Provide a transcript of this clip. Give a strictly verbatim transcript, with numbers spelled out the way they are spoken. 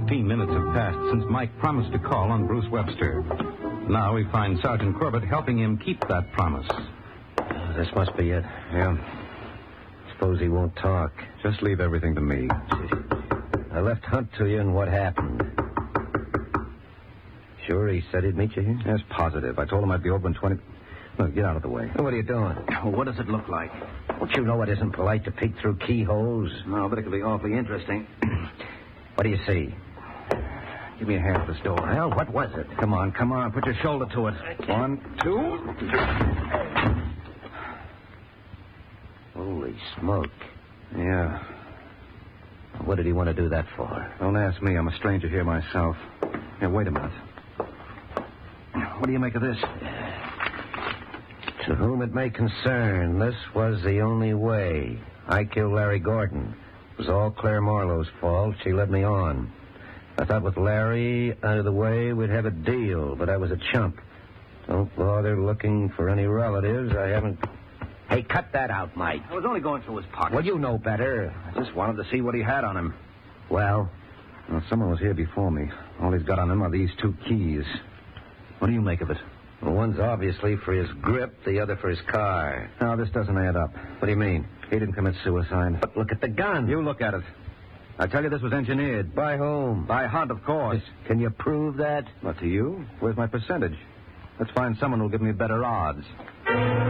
Fifteen minutes have passed since Mike promised to call on Bruce Webster. Now we find Sergeant Corbett helping him keep that promise. Uh, this must be it. Yeah. Suppose he won't talk. Just leave everything to me. I left Hunt to you, and what happened? Sure he said he'd meet you here? Yes, positive. I told him I'd be over in twenty... Look, get out of the way. What are you doing? Well, what does it look like? Don't you know it isn't polite to peek through keyholes? No, but it could be awfully interesting. What do you see? Give me a hand with this door. Well, what was it? Come on, come on. Put your shoulder to it. One, two. Holy smoke. Yeah. What did he want to do that for? Don't ask me. I'm a stranger here myself. Here, wait a minute. What do you make of this? To whom it may concern, this was the only way. I killed Larry Gordon. It was all Claire Marlowe's fault. She led me on. I thought with Larry out of the way, we'd have a deal, but I was a chump. Don't bother looking for any relatives. I haven't... Hey, cut that out, Mike. I was only going through his pocket. Well, you know better. I just wanted to see what he had on him. Well? Well, someone was here before me. All he's got on him are these two keys. What do you make of it? Well, one's obviously for his grip, the other for his car. No, this doesn't add up. What do you mean? He didn't commit suicide. But look at the gun. You look at it. I tell you, this was engineered. By whom? By Hunt, of course. Can you prove that? What, to you? Where's my percentage? Let's find someone who'll give me better odds.